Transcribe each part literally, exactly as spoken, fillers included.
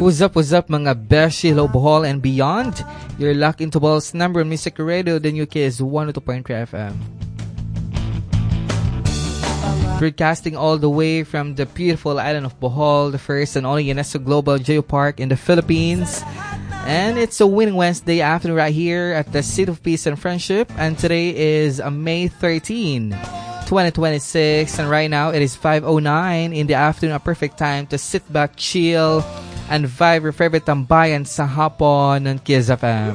What's up, what's up mga Beshi, Hello Bohol and beyond? You're locked into Bohol's number one music radio, the new K is one oh two point three F M. Broadcasting all the way from the beautiful island of Bohol, the first and only UNESCO Global Geopark in the Philippines. And it's a winning Wednesday afternoon right here at the City of Peace and Friendship. And today is uh, May thirteenth, twenty twenty-six. And right now it is five oh nine in the afternoon, a perfect time to sit back, chill, and vibe your favorite tambayan sa hapon ng Kiss F M.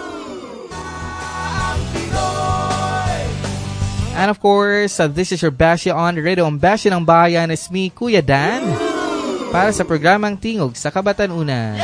And of course, uh, this is your Bashi on the radio. Ang Bashi ng Bayan is me, Kuya Dan, para sa programang Tingog sa Kabatanunan.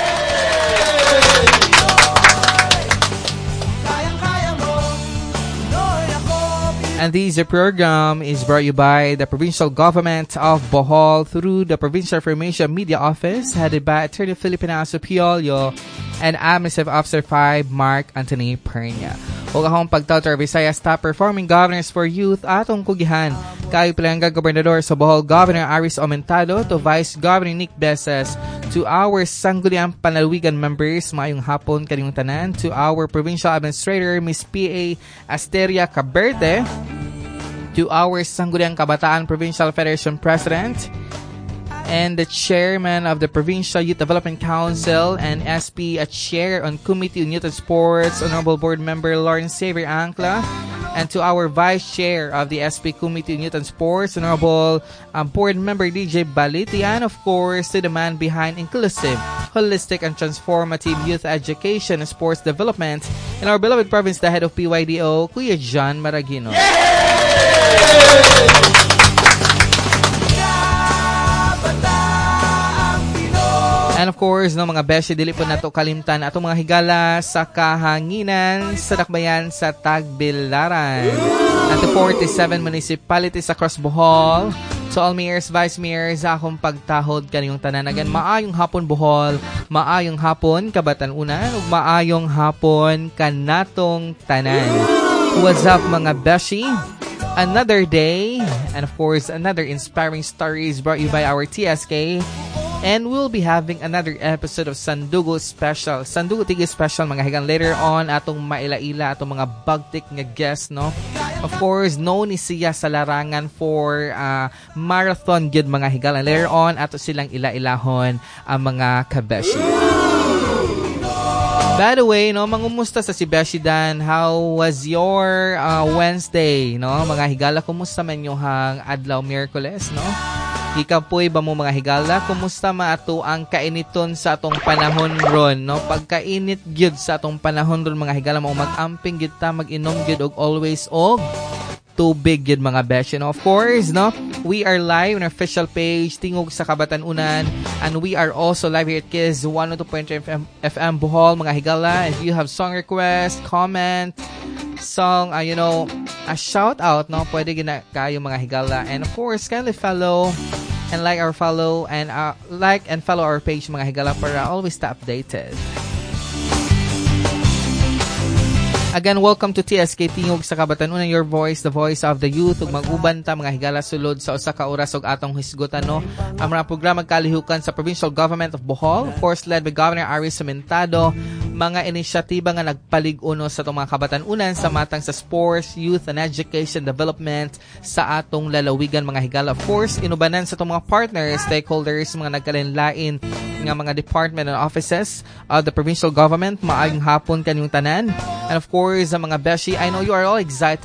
And this program is brought you by the Provincial Government of Bohol through the Provincial Information Media Office headed by Attorney Filipinazo Piolio and Administrative Officer five Mark Anthony Pernia. Huwag akong pagtautor Visayas top performing governors for youth atong kugihan. Kayo Palangga Gobernador sa Bohol, Governor Aris Aumentado, to Vice Governor Nick Beses, to our Sangguniang Panalawigan members, mayong hapon kaninyong tanan, to our Provincial Administrator, Miss P A Asteria Caberte, to our Sangguniang Kabataan Provincial Federation President, and the Chairman of the Provincial Youth Development Council and S P, a Chair on Committee on Youth and Sports, Honorable Board Member Lawrence Xavier Ancla, and to our Vice Chair of the S P Committee on Youth and Sports, Honorable um, Board Member D J Baliti, and of course to the man behind inclusive, holistic, and transformative youth education and sports development in our beloved province, the head of P Y D O, Kuya John Maragino. And of course, no, mga beshi, dili po nato kalimtan ato mga higala sa kahanginan sa dakbayan sa Tagbilaran. At the forty-seven municipalities across Bohol, to all mayors, vice mayors, akong pagtahod kaniyong tanan. Again, maayong hapon Bohol, maayong hapon Kabatanunan, ug maayong hapon kanatong tanan. What's up mga beshi? Another day, and of course, another inspiring stories brought you by our T S K. And we'll be having another episode of Sandugo Special. Sandugo Tigi Special, mga higang later on, atong maila-ila, atong mga bagtik nga guest, no? Of course, known ni siya sa larangan for uh, marathon good, mga higang. Later on, ato silang ila-ilahon ang mga kabeshi. By the way, no, mangumusta sa si Beshi Dan. How was your uh, Wednesday, no? Mga higala, kumusta man yung hang adlaw Miyerkules, no? Ikapoy ba mo mga higala? Kumusta maato ang kainiton sa atong panahon ron, no? Pagkainit gyud sa atong panahon ron mga higala, mo mag-amping gyud ta, mag-inom gyud og always og tubig gyud mga besh. And of course, no, we are live on our official page Tingog sa Kabatanunan, and we are also live here at Kiss one oh two point three F M, F M Bohol mga higala. If you have song request, comment, song, uh, you know, a shout out, no, pwede gina kayo mga higala. And of course, kindly follow and like our follow and uh, like and follow our page mga higala para always stay updated. Again, welcome to T S K Tingog sa Kabatanunan, your voice, the voice of the youth. Ug mag-uban ta mga higala sulod sa usa ka oras og atong hisgutan, no, ang mga programa kalihukan sa Provincial Government of Bohol, of course led by Governor Aris Aumentado. Mga inisyatiba nga nagpalig-uno sa itong mga kabatanunan sa matang sa sports, youth, and education development sa atong lalawigan mga higala. Of course, inubanan sa itong mga partners, stakeholders, mga nagkalinlain nga mga department and offices of the provincial government. Maayong hapon kanyong tanan. And of course, ang mga beshi, I know you are all excited